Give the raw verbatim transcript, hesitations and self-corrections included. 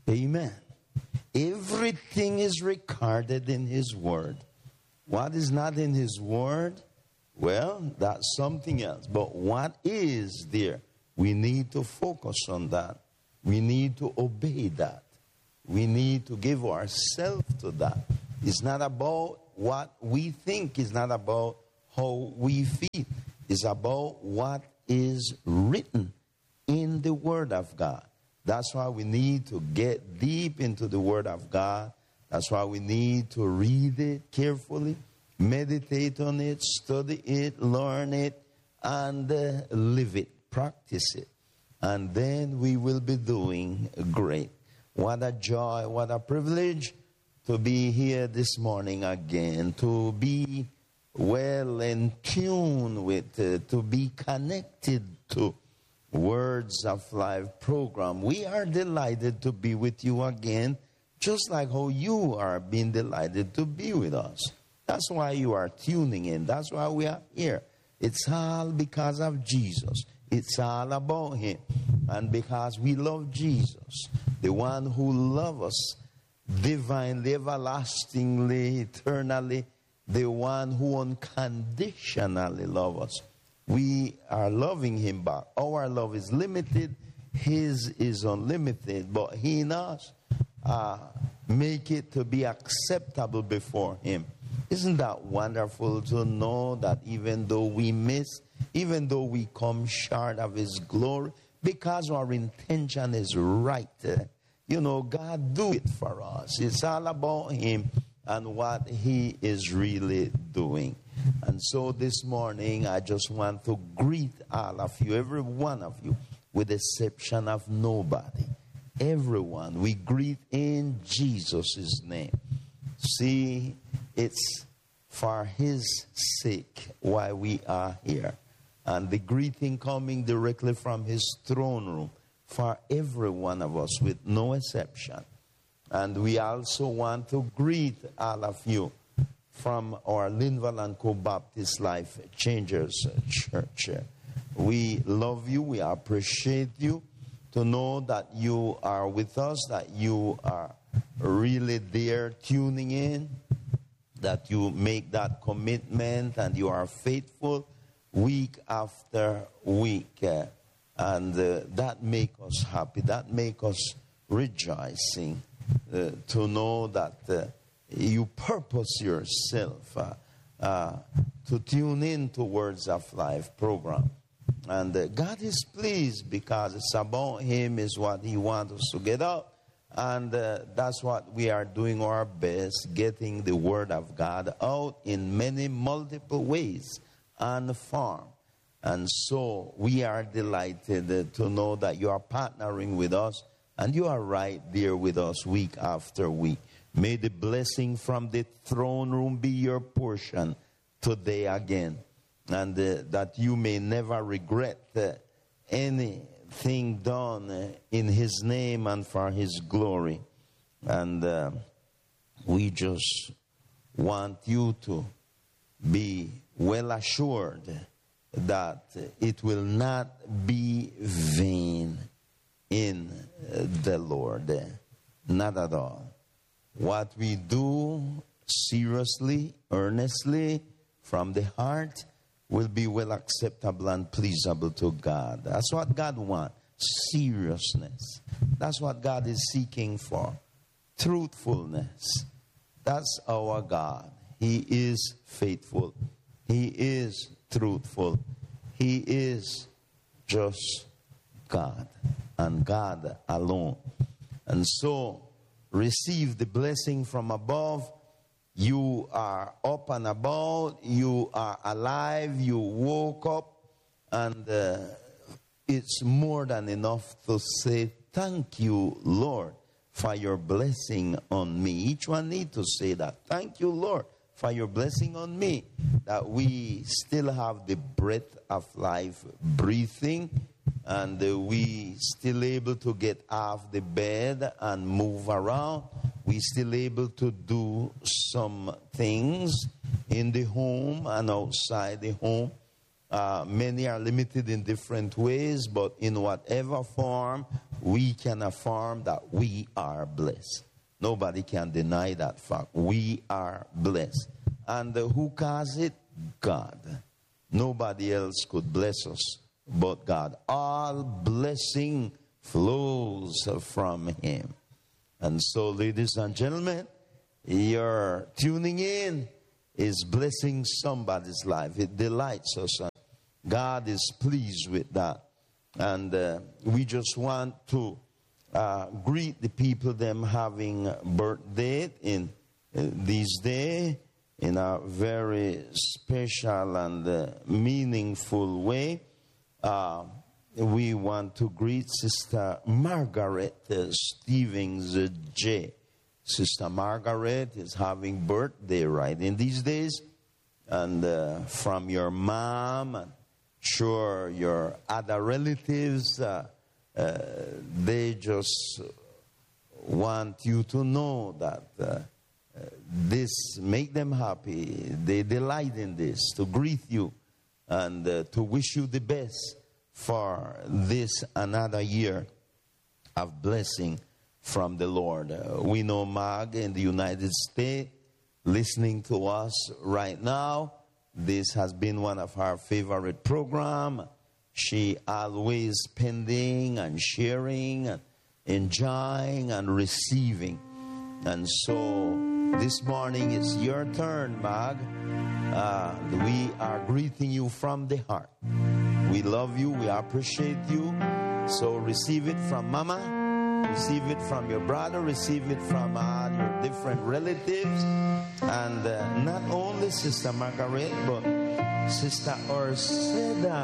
Amen. Everything is recorded in his word. What is not in his word, well, that's something else. But what is there, we need to focus on that. We need to obey that. We need to give ourselves to that. It's not about what we think. It's not about how we feel. It's about what is written in the Word of God. That's why we need to get deep into the Word of God. That's why we need to read it carefully, meditate on it, study it, learn it, and uh, live it, practice it. And then we will be doing great. What a joy, what a privilege to be here this morning again, to be well in tune with, uh, to be connected to Words of Life program. We are delighted to be with you again, just like how you are being delighted to be with us. That's why you are tuning in. That's why we are here. It's all because of Jesus. It's all about him. And because we love Jesus, the one who loves us divinely, everlastingly, eternally, the one who unconditionally loves us. We are loving him back. Our love is limited. His is unlimited. But he in us uh, make it to be acceptable before him. Isn't that wonderful to know that even though we miss, even though we come short of his glory, because our intention is right, uh, you know, God do it for us. It's all about him and what he is really doing. And so this morning, I just want to greet all of you, every one of you, with the exception of nobody. Everyone, we greet in Jesus' name. See, it's for his sake why we are here. And the greeting coming directly from his throne room for every one of us with no exception. And we also want to greet all of you from our Linval and Co Baptist Life Changers Church. We love you. We appreciate you to know that you are with us, that you are really there tuning in, that you make that commitment and you are faithful week after week. Uh, and uh, that make us happy. That make us rejoicing uh, to know that uh, you purpose yourself uh, uh, to tune in to Words of Life program. And uh, God is pleased because it's about him, is what he wants us to get out. And uh, that's what we are doing our best, getting the Word of God out in many multiple ways and form. And so we are delighted uh, to know that you are partnering with us and you are right there with us week after week. May the blessing from the throne room be your portion today again. And uh, that you may never regret uh, anything done uh, in his name and for his glory. And uh, we just want you to be well assured that it will not be vain in the Lord. Not at all. What we do seriously, earnestly, from the heart, will be well acceptable and pleasable to God. That's what God wants. Seriousness. That's what God is seeking for. Truthfulness. That's our God. He is faithful. He is truthful. He is just God and God alone. And so, receive the blessing from above. You are up and about, you are alive, you woke up, and uh, it's more than enough to say, thank you, Lord, for your blessing on me. Each one need to say that. Thank you, Lord, for your blessing on me, that we still have the breath of life breathing, and uh, we still able to get off the bed and move around. We still able to do some things in the home and outside the home. Uh, many are limited in different ways, but in whatever form we can affirm that we are blessed. Nobody can deny that fact. We are blessed. And uh, who caused it? God. Nobody else could bless us but God. All blessing flows from Him. And so, ladies and gentlemen, your tuning in is blessing somebody's life. It delights us. God is pleased with that. And uh, we just want to uh, greet the people them having birthday in uh, these days in a very special and uh, meaningful way. Uh, we want to greet Sister Margaret uh, Stevens uh, J. Sister Margaret is having birthday right in these days. And uh, from your mom, and sure your other relatives, uh, uh, they just want you to know that uh, uh, this make them happy. They delight in this, to greet you and uh, to wish you the best for this another year of blessing from the Lord. Uh, we know Mag in the United States listening to us right now. This has been one of her favorite programs. She always pending and sharing and enjoying and receiving. And so this morning is your turn, Mag. Uh, we are greeting you from the heart. We love you. We appreciate you. So receive it from Mama. Receive it from your brother. Receive it from all your different relatives. And uh, not only Sister Margaret, but Sister Ursula.